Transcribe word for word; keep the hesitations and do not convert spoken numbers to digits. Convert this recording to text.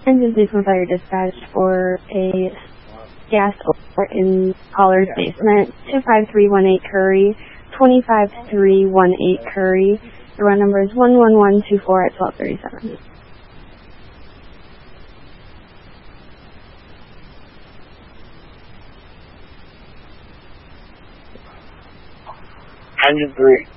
Engine please from fire dispatch for a gas over in Collar's basement, two five three one eight Curry, two five three one eight Curry. The run number is one one one two four at twelve thirty-seven. Engine three.